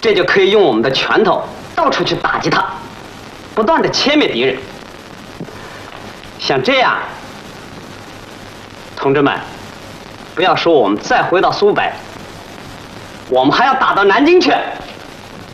这就可以用我们的拳头到处去打击他，不断的歼灭敌人。像这样，同志们，不要说我们再回到苏北，我们还要打到南京去。